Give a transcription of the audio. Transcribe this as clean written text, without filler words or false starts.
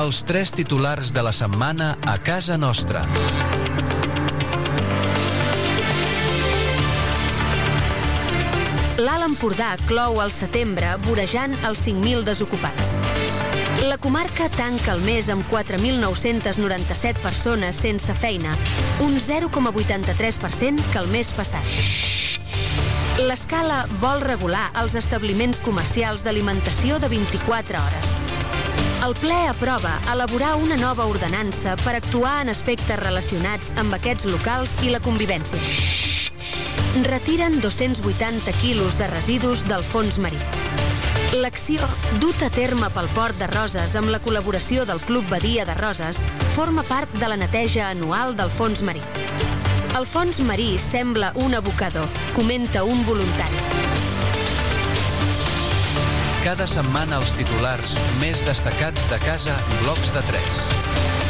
Els 3 titulars de la setmana a casa nostra. L'Alt Empordà clou al setembre vorejant els 5.000 desocupats. La comarca tanca el mes amb 4.997 persones sense feina, un 0,83% que el mes passat. L'Escala vol regular els establiments comercials d'alimentació de 24 hores. El ple aprova elaborar una nova ordenança per actuar en aspectes relacionats amb aquests locals i la convivència. Retiren 280 quilos de residus del fons marí. L'acció, duta a terme pel Port de Roses amb la col·laboració del Club Badia de Roses, forma part de la neteja anual del fons marí. El fons marí sembla un abocador, comenta un voluntari. Cada setmana els titulars més destacats de casa, blocs de 3.